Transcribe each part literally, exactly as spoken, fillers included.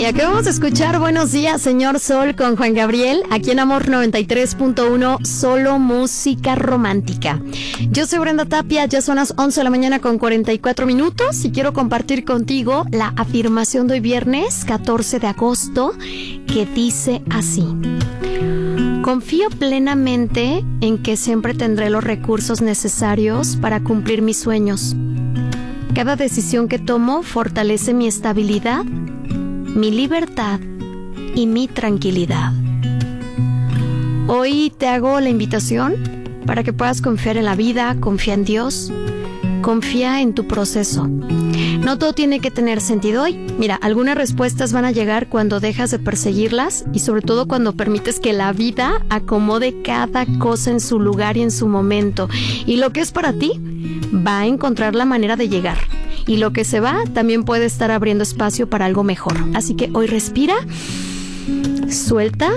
Y acabamos de escuchar Buenos Días, Señor Sol con Juan Gabriel, aquí en Amor noventa y tres punto uno, solo música romántica. Yo soy Brenda Tapia, ya son las once de la mañana con cuarenta y cuatro minutos y quiero compartir contigo la afirmación de hoy viernes catorce de agosto que dice así: confío plenamente en que siempre tendré los recursos necesarios para cumplir mis sueños. Cada decisión que tomo fortalece mi estabilidad, mi libertad y mi tranquilidad. Hoy te hago la invitación para que puedas confiar en la vida, confía en Dios, confía en tu proceso. No todo tiene que tener sentido hoy. Mira, algunas respuestas van a llegar cuando dejas de perseguirlas y sobre todo cuando permites que la vida acomode cada cosa en su lugar y en su momento. Y lo que es para ti va a encontrar la manera de llegar. Y lo que se va también puede estar abriendo espacio para algo mejor. Así que hoy respira, suelta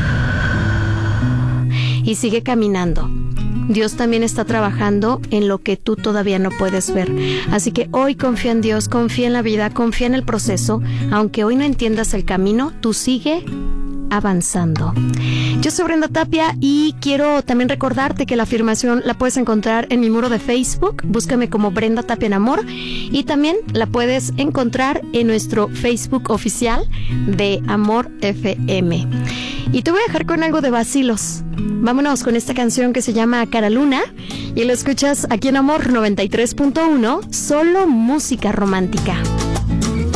y sigue caminando. Dios también está trabajando en lo que tú todavía no puedes ver. Así que hoy confía en Dios, confía en la vida, confía en el proceso. Aunque hoy no entiendas el camino, tú sigue avanzando. Yo soy Brenda Tapia y quiero también recordarte que la afirmación la puedes encontrar en mi muro de Facebook. Búscame como Brenda Tapia en Amor y también la puedes encontrar en nuestro Facebook oficial de Amor F M. Y te voy a dejar con algo de vacilos. Vámonos con esta canción que se llama Cara Luna y lo escuchas aquí en Amor noventa y tres punto uno, solo música romántica.